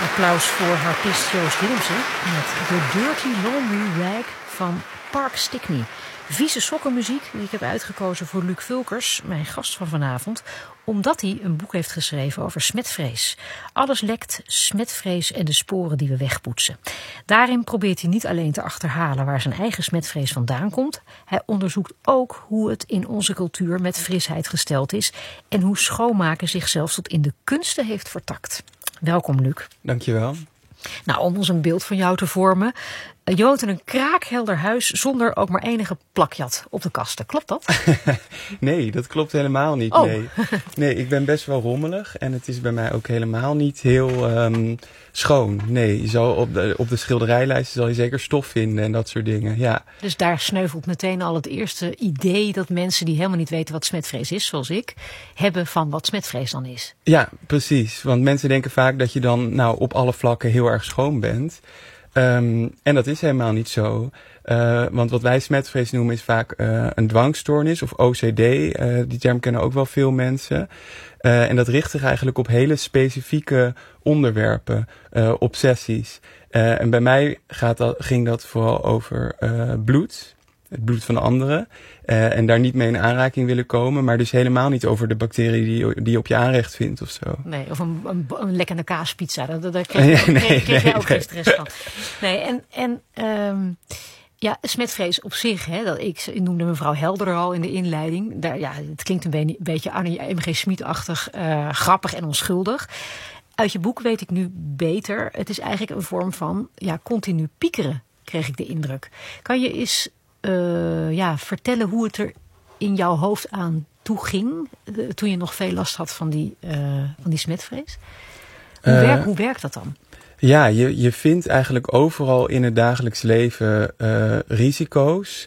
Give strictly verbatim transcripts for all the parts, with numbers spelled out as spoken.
Applaus voor harpist Joost Willemsen met The Dirty Laundry Rag van Park Stickney. Vieze sokkenmuziek die ik heb uitgekozen voor Luc Vulkers, mijn gast van vanavond, omdat hij een boek heeft geschreven over smetvrees. Alles lekt, smetvrees en de sporen die we wegpoetsen. Daarin probeert hij niet alleen te achterhalen waar zijn eigen smetvrees vandaan komt. Hij onderzoekt ook hoe het in onze cultuur met frisheid gesteld is en hoe schoonmaken zich zelfs tot in de kunsten heeft vertakt. Welkom, Luc. Dankjewel. Nou, om ons een beeld van jou te vormen. Je woont in een kraakhelder huis zonder ook maar enige plakjat op de kasten. Klopt dat? Nee, dat klopt helemaal niet. Oh. Nee. nee, ik ben best wel rommelig en het is bij mij ook helemaal niet heel um, schoon. Nee, je zal op, de, op de schilderijlijsten zal je zeker stof vinden en dat soort dingen. Ja. Dus daar sneuvelt meteen al het eerste idee dat mensen die helemaal niet weten wat smetvrees is, zoals ik, hebben van wat smetvrees dan is. Ja, precies. Want mensen denken vaak dat je dan nou op alle vlakken heel erg schoon bent. Um, en dat is helemaal niet zo. Uh, want wat wij smetvrees noemen is vaak uh, een dwangstoornis of O C D. Uh, die term kennen ook wel veel mensen. Uh, en dat richt zich eigenlijk op hele specifieke onderwerpen, uh, obsessies. Uh, en bij mij gaat dat, ging dat vooral over uh, bloed. Het bloed van anderen. Uh, en daar niet mee in aanraking willen komen. Maar dus helemaal niet over de bacterie die, die je op je aanrecht vindt of zo. Nee, of een, een, een lekkende kaaspizza. Daar, daar kreeg, nee, kreeg, kreeg nee, jij ook nee. geen stress van. Nee, en, en um, ja, smetvrees op zich. Hè, dat ik, ik noemde mevrouw Helder al in de inleiding. Daar, ja, het klinkt een be- beetje Annie M G. Schmid-achtig, uh, grappig en onschuldig. Uit je boek weet ik nu beter. Het is eigenlijk een vorm van ja, continu piekeren, kreeg ik de indruk. Kan je eens Uh, ja, vertellen hoe het er in jouw hoofd aan toe ging uh, toen je nog veel last had van die, uh, van die smetvrees? Hoe, uh, werk, hoe werkt dat dan? Ja, je, je vindt eigenlijk overal in het dagelijks leven uh, risico's.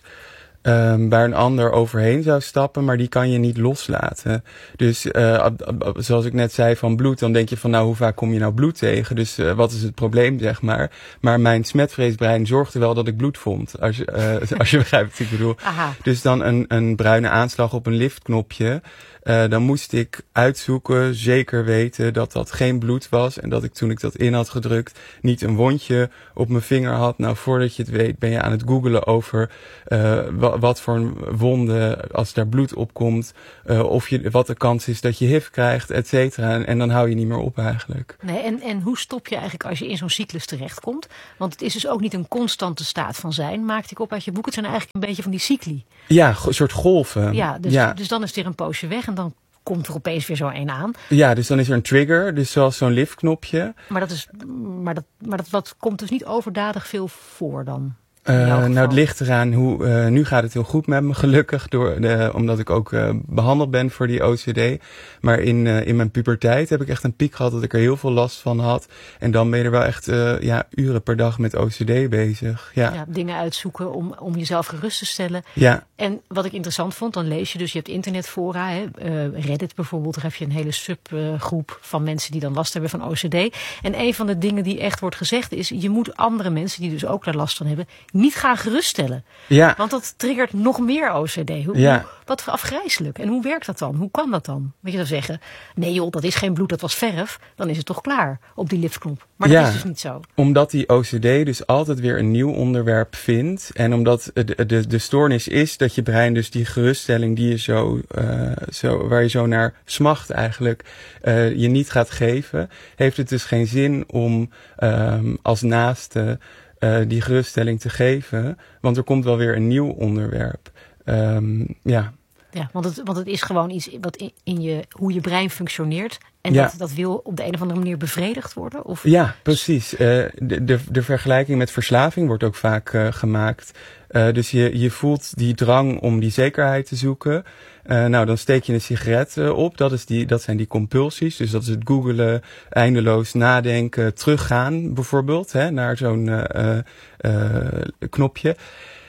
Um, waar een ander overheen zou stappen, maar die kan je niet loslaten. Dus uh, zoals ik net zei van bloed, dan denk je van nou, hoe vaak kom je nou bloed tegen? Dus uh, wat is het probleem, zeg maar? Maar mijn smetvreesbrein zorgde wel dat ik bloed vond, als je, uh, als je begrijpt wat ik bedoel. Aha. Dus dan een, een bruine aanslag op een liftknopje. Uh, dan moest ik uitzoeken, zeker weten dat dat geen bloed was. En dat ik toen ik dat in had gedrukt niet een wondje op mijn vinger had. Nou, voordat je het weet ben je aan het googelen over uh, wat, wat voor een wonde, als daar bloed op komt. Uh, of je, wat de kans is dat je H I V krijgt, et cetera. En, en dan hou je niet meer op eigenlijk. Nee, en, en hoe stop je eigenlijk als je in zo'n cyclus terechtkomt? Want het is dus ook niet een constante staat van zijn, maakte ik op uit je boek. Het zijn eigenlijk een beetje van die cycli. Ja, een soort golven. Ja, dus, ja. dus dan is het weer een poosje weg en dan komt er opeens weer zo een aan. Ja, dus dan is er een trigger, dus zoals zo'n liftknopje. Maar dat is, maar dat, maar dat wat komt dus niet overdadig veel voor dan? Uh, nou, het ligt eraan hoe, uh, nu gaat het heel goed met me, gelukkig, door de, omdat ik ook uh, behandeld ben voor die O C D. Maar in, uh, in mijn puberteit heb ik echt een piek gehad dat ik er heel veel last van had. En dan ben je er wel echt uh, ja, uren per dag met O C D bezig. Ja, ja dingen uitzoeken om, om jezelf gerust te stellen. Ja. En wat ik interessant vond, dan lees je dus, je hebt internetfora, hè, uh, Reddit bijvoorbeeld, daar heb je een hele subgroep van mensen die dan last hebben van O C D. En een van de dingen die echt wordt gezegd is, je moet andere mensen die dus ook daar last van hebben, niet gaan geruststellen. Ja. Want dat triggert nog meer O C D. Hoe, ja. hoe, wat afgrijselijk. En hoe werkt dat dan? Hoe kan dat dan? Want je zou zeggen, nee joh, dat is geen bloed, dat was verf. Dan is het toch klaar op die liftknop. Maar dat ja, is dus niet zo. Omdat die O C D dus altijd weer een nieuw onderwerp vindt. En omdat de, de, de stoornis is dat je brein dus die geruststelling die je zo, uh, zo waar je zo naar smacht eigenlijk, uh, je niet gaat geven, heeft het dus geen zin om um, als naaste Uh, die geruststelling te geven, want er komt wel weer een nieuw onderwerp. Um, ja. Ja, want het, want het is gewoon iets wat in, in je, hoe je brein functioneert. En ja. dat, dat wil op de een of andere manier bevredigd worden? Of? Ja, precies. Uh, de, de, de vergelijking met verslaving wordt ook vaak uh, gemaakt. Uh, dus je, je voelt die drang om die zekerheid te zoeken. Uh, nou, dan steek je een sigaret uh, op. Dat, is die, dat zijn die compulsies. Dus dat is het googelen, eindeloos nadenken, teruggaan bijvoorbeeld, hè, naar zo'n uh, uh, uh, knopje.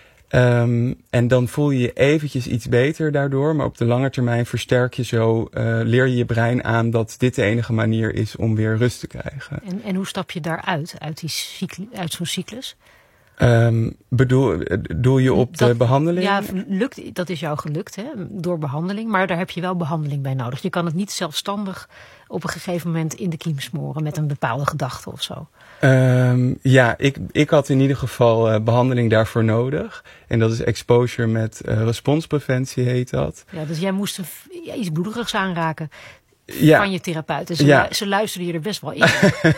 Um, en dan voel je je eventjes iets beter daardoor, maar op de lange termijn versterk je zo, uh, leer je je brein aan dat dit de enige manier is om weer rust te krijgen. En, en hoe stap je daaruit, uit, die cycl- uit zo'n cyclus? Um, bedoel, doel je op dat, de behandeling? Ja, lukt, dat is jou gelukt, hè, door behandeling. Maar daar heb je wel behandeling bij nodig. Je kan het niet zelfstandig op een gegeven moment in de kiem smoren met een bepaalde gedachte of zo. Um, ja, ik, ik had in ieder geval uh, behandeling daarvoor nodig. En dat is exposure met uh, responspreventie heet dat. Ja, dus jij moest een, ja, iets bloederigs aanraken. Ja. Van je therapeut. Dus ze, ja. ze luisterden je er best wel in.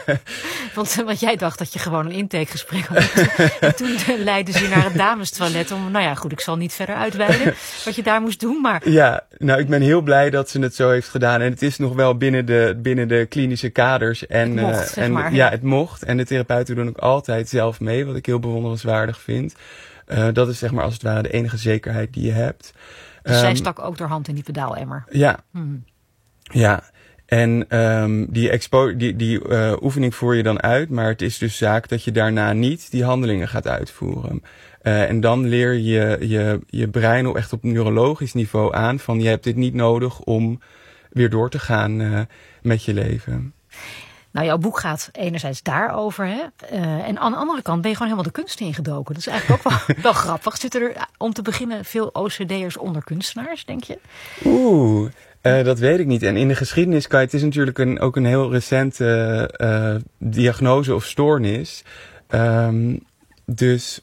want, want jij dacht dat je gewoon een intakegesprek had. En toen leidden ze je naar het damestoilet. Om, nou ja, goed, ik zal niet verder uitweiden wat je daar moest doen. Maar... Ja, nou, ik ben heel blij dat ze het zo heeft gedaan. En het is nog wel binnen de, binnen de klinische kaders. En, het mocht, uh, zeg en, maar. Ja, het mocht. En de therapeuten doen ook altijd zelf mee. Wat ik heel bewonderenswaardig vind. Uh, dat is zeg maar als het ware de enige zekerheid die je hebt. Dus um, zij stak ook haar hand in die pedaalemmer. Ja. Hmm. Ja, en um, die, expo- die, die uh, oefening voer je dan uit, maar het is dus zaak dat je daarna niet die handelingen gaat uitvoeren. Uh, en dan leer je, je je brein ook echt op neurologisch niveau aan van je hebt dit niet nodig om weer door te gaan uh, met je leven. Nou, jouw boek gaat enerzijds daarover, hè? Uh, en aan de andere kant ben je gewoon helemaal de kunst ingedoken. Dat is eigenlijk ook wel, wel grappig. Zitten er, om te beginnen, veel O C D'ers onder kunstenaars, denk je? Oeh... Uh, dat weet ik niet. En in de geschiedenis kan je, het is natuurlijk een, ook een heel recente uh, diagnose of stoornis. Um, dus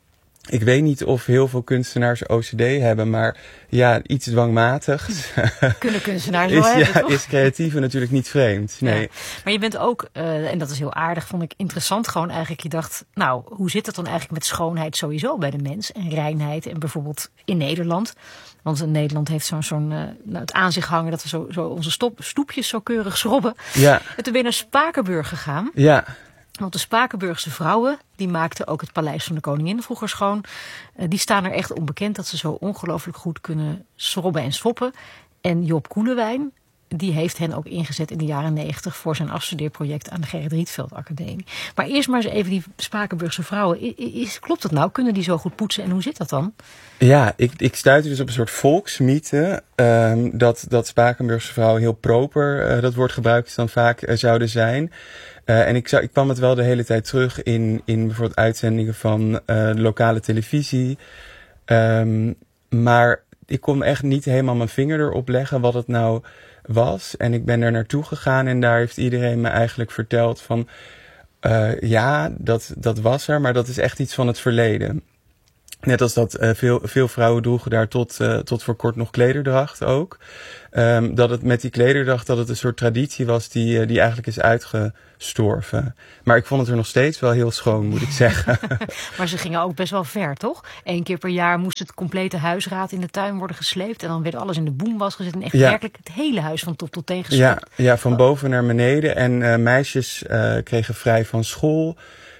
ik weet niet of heel veel kunstenaars O C D hebben, maar ja, iets dwangmatigs. Kunnen kunstenaars wel is, hebben, ja, toch? is creatieve natuurlijk niet vreemd. Nee. Ja. Maar je bent ook, uh, en dat is heel aardig, vond ik interessant gewoon eigenlijk. Je dacht, nou, hoe zit het dan eigenlijk met schoonheid sowieso bij de mens? En reinheid en bijvoorbeeld in Nederland. Want in Nederland heeft zo'n, zo'n uh, nou, het aan zich hangen dat we zo, zo onze stop, stoepjes zo keurig schrobben. Ja. En toen ben je naar Spakenburg gegaan. Ja. Want de Spakenburgse vrouwen, die maakten ook het paleis van de koningin vroeger schoon. Uh, die staan er echt onbekend dat ze zo ongelooflijk goed kunnen schrobben en soppen. En Job Koelewijn, die heeft hen ook ingezet in de jaren negentig voor zijn afstudeerproject aan de Gerrit Rietveld Academie. Maar eerst maar eens even die Spakenburgse vrouwen. Is, klopt dat nou? Kunnen die zo goed poetsen en hoe zit dat dan? Ja, ik, ik stuitte dus op een soort volksmythe um, dat, dat Spakenburgse vrouwen heel proper, uh, dat woord gebruikt dan vaak uh, zouden zijn. Uh, en ik, zou, ik kwam het wel de hele tijd terug in, in bijvoorbeeld uitzendingen van uh, de lokale televisie. Um, maar ik kon echt niet helemaal mijn vinger erop leggen wat het nou was. En ik ben er naartoe gegaan en daar heeft iedereen me eigenlijk verteld van uh, ja, dat, dat was er, maar dat is echt iets van het verleden. Net als dat uh, veel, veel vrouwen droegen daar tot, uh, tot voor kort nog klederdracht ook. Um, dat het met die klederdracht dat het een soort traditie was die, uh, die eigenlijk is uitgestorven. Maar ik vond het er nog steeds wel heel schoon, moet ik zeggen. Maar ze gingen ook best wel ver, toch? Eén keer per jaar moest het complete huisraad in de tuin worden gesleept. En dan werd alles in de boomwas gezet. En echt ja. werkelijk het hele huis van top tot teen gesleept. Ja, ja, van boven naar beneden. En uh, meisjes uh, kregen vrij van school.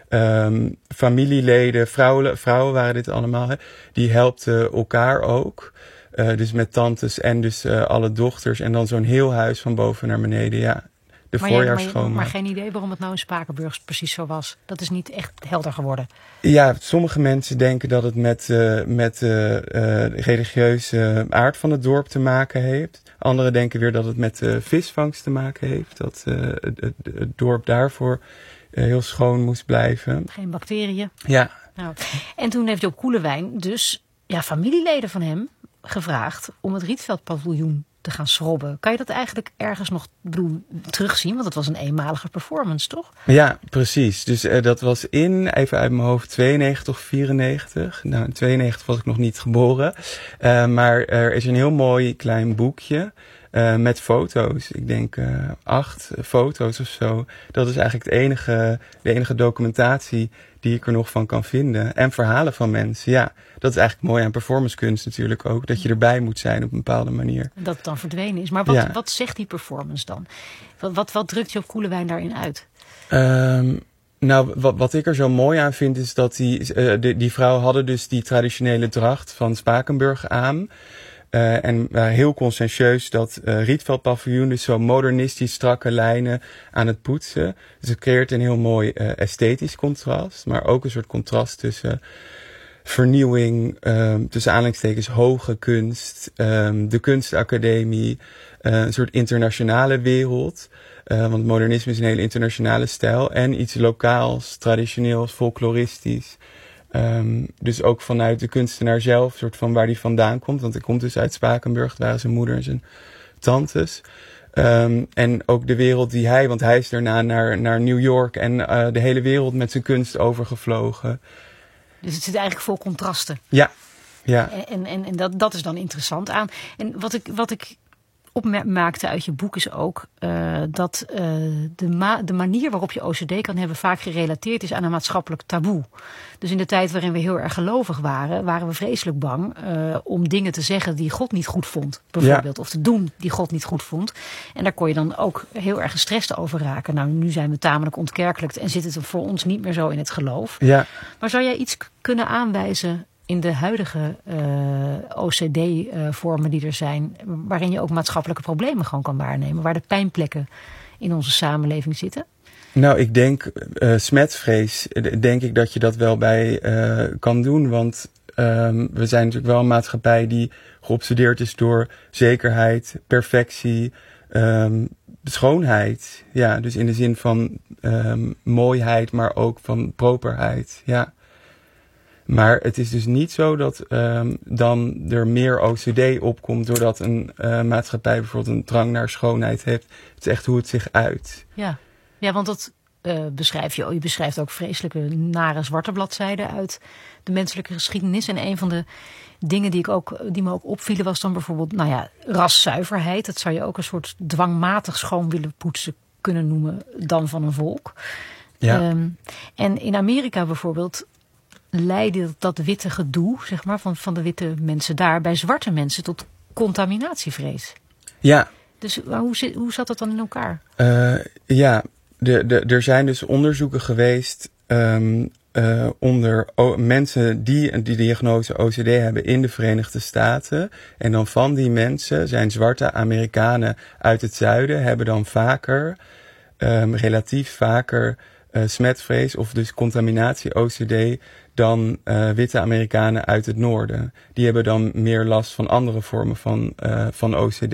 Um, familieleden, vrouwen, vrouwen waren dit allemaal, hè, die helpten elkaar ook. Uh, dus met tantes en dus uh, alle dochters en dan zo'n heel huis van boven naar beneden, ja. De voorjaarsschoonmaak. Maar, maar geen idee waarom het nou in Spakenburg precies zo was. Dat is niet echt helder geworden. Ja, sommige mensen denken dat het met, uh, met uh, uh, de religieuze aard van het dorp te maken heeft. Anderen denken weer dat het met uh, visvangst te maken heeft. Dat uh, het, het, het dorp daarvoor uh, heel schoon moest blijven. Geen bacteriën. Ja. Nou, en toen heeft Job Koelewijn dus ja, familieleden van hem gevraagd om het Rietveldpaviljoen te gaan schrobben. Kan je dat eigenlijk ergens nog bedoel, terugzien? Want het was een eenmalige performance, toch? Ja, precies. Dus uh, dat was in, even uit mijn hoofd, tweeënnegentig of vierennegentig. Nou, in tweeënnegentig was ik nog niet geboren. Uh, maar er is een heel mooi klein boekje uh, met foto's. Ik denk uh, acht foto's of zo. Dat is eigenlijk het enige, de enige documentatie die ik er nog van kan vinden. En verhalen van mensen, ja. Dat is eigenlijk mooi aan performancekunst natuurlijk ook. Dat je erbij moet zijn op een bepaalde manier. Dat het dan verdwenen is. Maar wat, ja. wat zegt die performance dan? Wat, wat, wat drukt Job Koelewijn daarin uit? Um, nou, wat, wat ik er zo mooi aan vind is dat die, uh, die, die vrouwen hadden dus die traditionele dracht van Spakenburg aan. Uh, en waren heel conscientieus dat uh, Rietveldpaviljoen dus zo modernistisch strakke lijnen aan het poetsen. Dus het creëert een heel mooi uh, esthetisch contrast. Maar ook een soort contrast tussen vernieuwing, um, tussen aanhalingstekens hoge kunst, um, de kunstacademie, uh, een soort internationale wereld. Uh, want modernisme is een hele internationale stijl. En iets lokaals, traditioneels, folkloristisch. Um, dus ook vanuit de kunstenaar zelf, soort van waar die vandaan komt. Want hij komt dus uit Spakenburg, het waren zijn moeder en zijn tantes. Um, en ook de wereld die hij, want hij is daarna naar, naar New York en uh, de hele wereld met zijn kunst overgevlogen. Dus het zit eigenlijk vol contrasten. Ja, ja. En, en, en dat, dat is dan interessant aan. En wat ik, wat ik opmaakte uit je boek is ook uh, dat uh, de, ma- de manier waarop je O C D kan hebben vaak gerelateerd is aan een maatschappelijk taboe. Dus in de tijd waarin we heel erg gelovig waren, waren we vreselijk bang uh, om dingen te zeggen die God niet goed vond. Bijvoorbeeld. Ja. Of te doen die God niet goed vond. En daar kon je dan ook heel erg gestrest over raken. Nou, nu zijn we tamelijk ontkerkelijkt en zit het voor ons niet meer zo in het geloof. Ja. Maar zou jij iets k- kunnen aanwijzen in de huidige uh, O C D-vormen uh, die er zijn, waarin je ook maatschappelijke problemen gewoon kan waarnemen, waar de pijnplekken in onze samenleving zitten? Nou, ik denk, uh, smetvrees, denk ik dat je dat wel bij uh, kan doen, want um, we zijn natuurlijk wel een maatschappij die geobsedeerd is door zekerheid, perfectie, um, schoonheid. Ja, dus in de zin van um, mooiheid, maar ook van properheid, ja. Maar het is dus niet zo dat um, dan er meer O C D opkomt doordat een uh, maatschappij bijvoorbeeld een drang naar schoonheid heeft. Het is echt hoe het zich uit. Ja, ja, want dat uh, beschrijf je. Je beschrijft ook vreselijke nare zwarte bladzijden uit de menselijke geschiedenis. En een van de dingen die, ik ook, die me ook opvielen was dan bijvoorbeeld, nou ja, raszuiverheid. Dat zou je ook een soort dwangmatig schoon willen poetsen kunnen noemen dan van een volk. Ja. Um, en in Amerika bijvoorbeeld leidde dat witte gedoe, zeg maar, van, van de witte mensen daar bij zwarte mensen tot contaminatievrees. Ja. Dus hoe, zit, hoe zat dat dan in elkaar? Uh, ja, de, de, er zijn dus onderzoeken geweest um, uh, onder o- mensen die die diagnose O C D hebben in de Verenigde Staten. En dan van die mensen zijn zwarte Amerikanen uit het zuiden hebben dan vaker, um, relatief vaker, uh, smetvrees of dus contaminatie O C D dan uh, witte Amerikanen uit het noorden. Die hebben dan meer last van andere vormen van, uh, van O C D.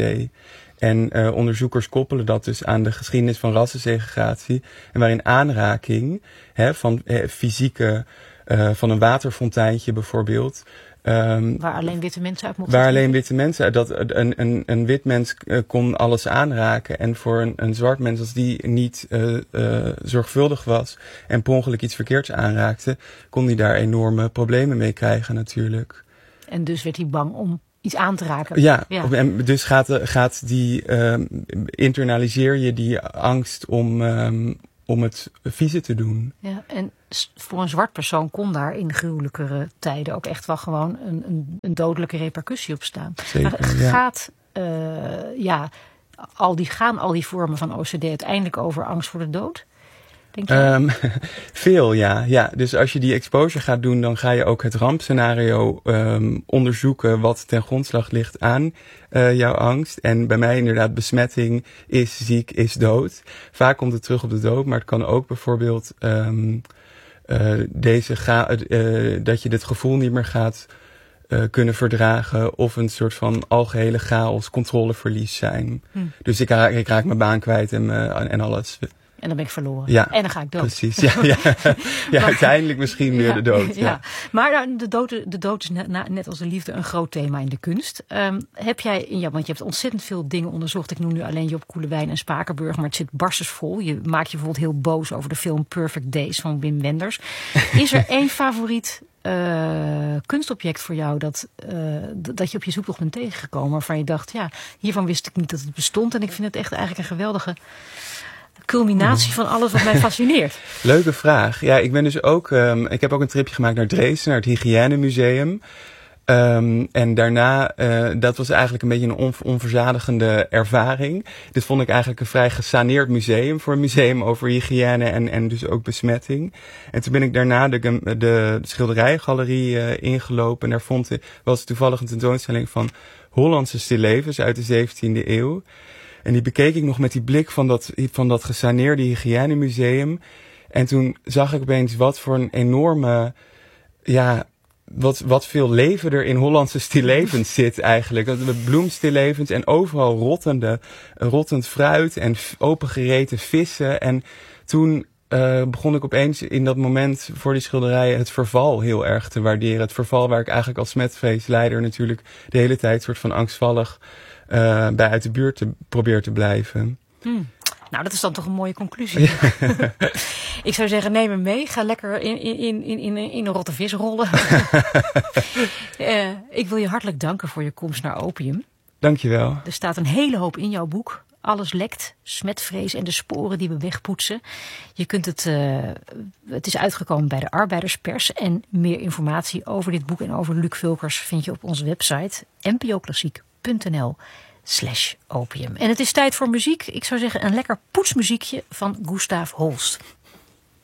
En uh, onderzoekers koppelen dat dus aan de geschiedenis van rassensegregatie. En waarin aanraking hè, van eh, fysieke, uh, van een waterfonteintje bijvoorbeeld. Um, waar alleen witte mensen uit mochten. Waar alleen witte mensen uit. Dat een, een, een wit mens uh, kon alles aanraken. En voor een, een zwart mens, als die niet uh, uh, zorgvuldig was en per ongeluk iets verkeerds aanraakte, kon die daar enorme problemen mee krijgen natuurlijk. En dus werd hij bang om iets aan te raken. Ja, ja. En dus gaat, gaat die, um, internaliseer je die angst om, um, om het vieze te doen. Ja, en voor een zwart persoon kon daar in gruwelijkere tijden ook echt wel gewoon een, een, een dodelijke repercussie op staan. Zeker, maar ja. gaat, uh, ja, al die, gaan al die vormen van O C D uiteindelijk over angst voor de dood? Denk je? Um, veel, ja. ja. Dus als je die exposure gaat doen, dan ga je ook het rampscenario um, onderzoeken wat ten grondslag ligt aan uh, jouw angst. En bij mij inderdaad besmetting is ziek, is dood. Vaak komt het terug op de dood, maar het kan ook bijvoorbeeld um, uh, deze ga- uh, dat je dit gevoel niet meer gaat uh, kunnen verdragen of een soort van algehele chaos, controleverlies zijn. Hm. Dus ik raak, ik raak mijn baan kwijt en, me, en alles. En dan ben ik verloren. Ja, en dan ga ik dood. Precies, ja. ja. ja maar, uiteindelijk misschien weer ja, de dood. Ja. Ja. Maar de dood, de dood is net, net als de liefde een groot thema in de kunst. Um, heb jij, in jou, want je hebt ontzettend veel dingen onderzocht. Ik noem nu alleen Job Koelewijn en Spakenburg, maar het zit barstensvol. Je maakt je bijvoorbeeld heel boos over de film Perfect Days van Wim Wenders. Is er één favoriet uh, kunstobject voor jou dat, uh, dat je op je zoektocht bent tegengekomen, waarvan je dacht, ja, hiervan wist ik niet dat het bestond en ik vind het echt eigenlijk een geweldige culminatie van alles wat mij fascineert? Leuke vraag. Ja, ik ben dus ook, um, ik heb ook een tripje gemaakt naar Dresden, naar het Hygiënemuseum. Um, en daarna, uh, dat was eigenlijk een beetje een on, onverzadigende ervaring. Dit vond ik eigenlijk een vrij gesaneerd museum voor een museum over hygiëne en, en dus ook besmetting. En toen ben ik daarna de, de, de schilderijgalerie uh, ingelopen en daar vond ik, was toevallig een tentoonstelling van Hollandse stillevens uit de zeventiende eeuw. En die bekeek ik nog met die blik van dat, van dat gesaneerde hygiënemuseum. En toen zag ik opeens wat voor een enorme, ja, wat, wat veel leven er in Hollandse stillevens zit eigenlijk. Bloemstillevens en overal rottende, rottend fruit en opengereten vissen. En toen uh, begon ik opeens in dat moment voor die schilderijen het verval heel erg te waarderen. Het verval waar ik eigenlijk als smetvreesleider natuurlijk de hele tijd soort van angstvallig uh, bij uit de buurt te, probeer te blijven. Hmm. Nou, dat is dan toch een mooie conclusie. Ja. Ik zou zeggen, neem hem mee. Ga lekker in, in, in, in, in een rotte vis rollen. uh, ik wil je hartelijk danken voor je komst naar Opium. Dankjewel. Er staat een hele hoop in jouw boek. Alles lekt, smetvrees en de sporen die we wegpoetsen. Je kunt het, uh, het is uitgekomen bij de Arbeiderspers. En meer informatie over dit boek en over Luc Vulkers vind je op onze website n p o klassiek punt n l slash opium. En het is tijd voor muziek. Ik zou zeggen een lekker poetsmuziekje van Gustav Holst.